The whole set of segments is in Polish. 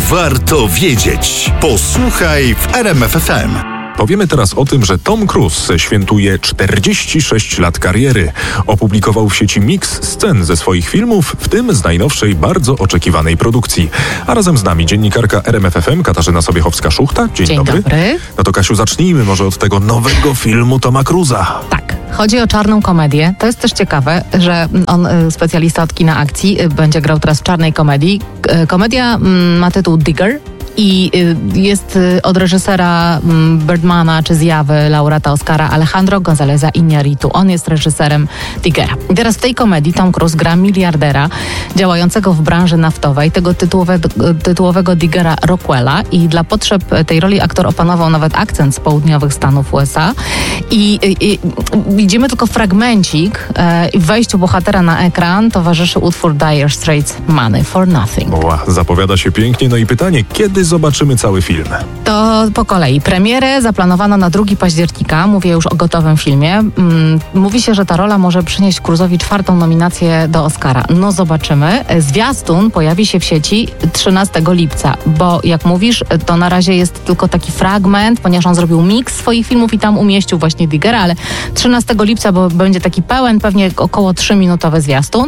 warto wiedzieć. Posłuchaj w RMF FM. Powiemy teraz o tym, że Tom Cruise świętuje 46 lat kariery. Opublikował w sieci miks scen ze swoich filmów, w tym z najnowszej, bardzo oczekiwanej produkcji. A razem z nami dziennikarka RMF FM Katarzyna Sobiechowska-Szuchta. Dzień dobry. No to Kasiu, zacznijmy może od tego nowego filmu Toma Cruise'a. Tak. Chodzi o czarną komedię. To jest też ciekawe, że on, specjalista od kina akcji, będzie grał teraz w czarnej komedii. Komedia ma tytuł Digger. I jest od reżysera Birdmana czy Zjawy, laureata Oscara Alejandro Gonzáleza Iñárritu. On jest reżyserem Diggera. I teraz w tej komedii Tom Cruise gra miliardera działającego w branży naftowej, tego tytułowego Diggera Rockwella, i dla potrzeb tej roli aktor opanował nawet akcent z południowych Stanów USA. I widzimy tylko fragmencik. W wejściu bohatera na ekran towarzyszy utwór Dire Straits Money for Nothing. Zapowiada się pięknie. No i pytanie, kiedy zobaczymy cały film? To po kolei. Premierę zaplanowano na 2 października. Mówię już o gotowym filmie. Mówi się, że ta rola może przynieść Cruise'owi 4. nominację do Oscara. No zobaczymy. Zwiastun pojawi się w sieci 13 lipca, bo jak mówisz, to na razie jest tylko taki fragment, ponieważ on zrobił miks swoich filmów i tam umieścił właśnie Diggera, ale 13 lipca, bo będzie taki pełen, pewnie około 3-minutowy zwiastun.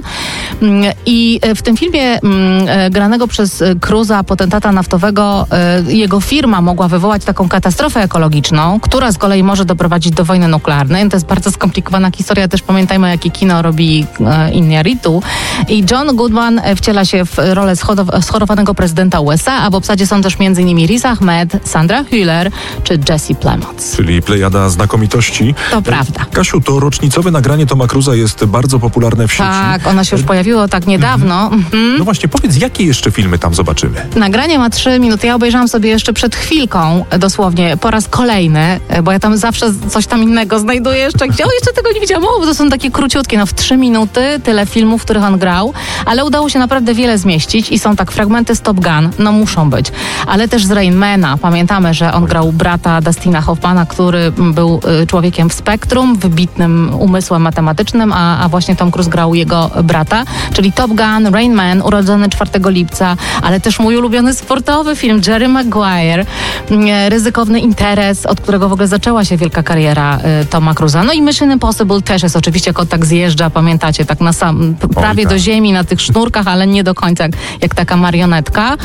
I w tym filmie granego przez Cruise'a, potentata naftowego, jego firma mogła wywołać taką katastrofę ekologiczną, która z kolei może doprowadzić do wojny nuklearnej. To jest bardzo skomplikowana historia, też pamiętajmy, jakie kino robi Iñárritu. I John Goodman wciela się w rolę schorowanego prezydenta USA, a w obsadzie są też m.in. Riz Ahmed, Sandra Hüller czy Jesse Plemons. Czyli plejada znakomitości. To prawda. Kasiu, to rocznicowe nagranie Toma Cruise'a jest bardzo popularne w sieci. Tak, ono się już pojawiło tak niedawno. No właśnie, powiedz, jakie jeszcze filmy tam zobaczymy? Nagranie ma 3 minuty. Ja obejrzałam sobie jeszcze przed chwilką, dosłownie po raz kolejny, bo ja tam zawsze coś tam innego znajduję jeszcze. Gdzie? Jeszcze tego nie widziałam, bo to są takie króciutkie, w 3 minuty tyle filmów, w których on grał, ale udało się naprawdę wiele zmieścić i są tak fragmenty z Top Gun, muszą być, ale też z Rainmana. Pamiętamy, że on grał brata Dustina Hoffmana, który był człowiekiem w spektrum, wybitnym umysłem matematycznym, a właśnie Tom Cruise grał jego brata, czyli Top Gun, Rain Man, urodzony 4 lipca, ale też mój ulubiony sportowy film Jerry Maguire, ryzykowny interes, od którego w ogóle zaczęła się wielka kariera Toma Cruise'a. No i Mission Impossible też jest oczywiście, jak on tak zjeżdża, pamiętacie, tak na prawie do ziemi, na tych sznurkach, ale nie do końca jak taka marionetka.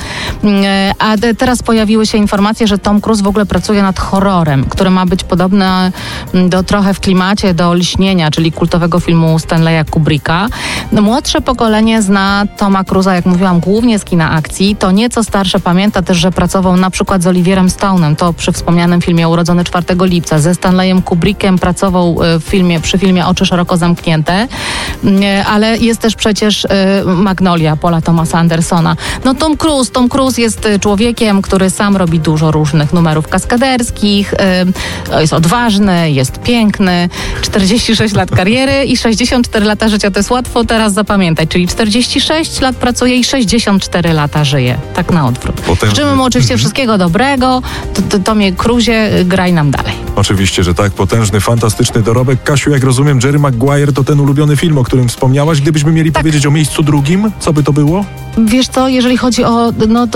A teraz pojawiły się informacje, że Tom Cruise w ogóle pracuje nad horrorem, który ma być podobny trochę w klimacie do Lśnienia, czyli kultowego filmu Stanleya Kubricka. Młodsze pokolenie zna Toma Cruise'a, jak mówiłam, głównie z kina akcji. To nieco starsze pamięta też, że pracował na przykład z Oliwierem Stone'em, to przy wspomnianym filmie Urodzony 4 lipca. Ze Stanleyem Kubrickiem pracował przy filmie Oczy szeroko zamknięte, ale jest też przecież Magnolia Paula Thomasa Andersona. No Tom Cruise jest człowiekiem, który sam robi dużo różnych numerów kaskaderskich, jest odważny, jest piękny, 46 lat kariery i 64 lata życia. To jest łatwo teraz zapamiętać, czyli 46 lat pracuje i 64 lata żyje. Tak na odwrót. Życzymy mu oczywiście wszystkiego dobrego. Tomie Cruisie, graj nam dalej. Oczywiście, że tak. Potężny, fantastyczny dorobek. Kasiu, jak rozumiem, Jerry Maguire to ten ulubiony film, o którym wspomniałaś. Gdybyśmy mieli powiedzieć o miejscu drugim, co by to było? Wiesz co, jeżeli chodzi o...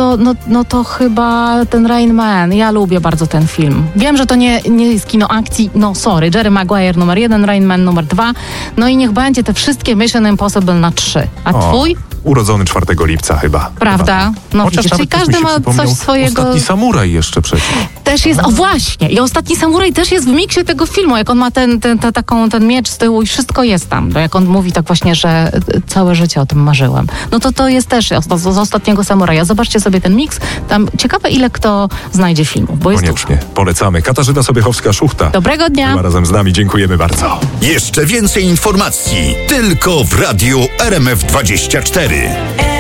to chyba ten Rain Man. Ja lubię bardzo ten film. Wiem, że to nie jest kino akcji. Sorry. Jerry Maguire numer 1, Rain Man numer 2. No i niech będzie te wszystkie Mission Impossible na 3. A twój? Urodzony 4 lipca chyba. Prawda? No widzisz, czyli każdy ma coś swojego... Ostatni Samuraj jeszcze przecież. Też jest, właśnie. I Ostatni Samuraj też jest w miksie tego filmu, jak on ma ten miecz z tyłu i wszystko jest tam. Jak on mówi tak właśnie, że całe życie o tym marzyłem. No to jest też z Ostatniego Samuraja. Zobaczcie sobie ten miks. Tam ciekawe, ile kto znajdzie filmów, bo jest koniecznie. dużo. Polecamy. Katarzyna Sobiechowska-Szuchta. Dobrego dnia. Była razem z nami. Dziękujemy bardzo. Jeszcze więcej informacji tylko w radiu RMF24.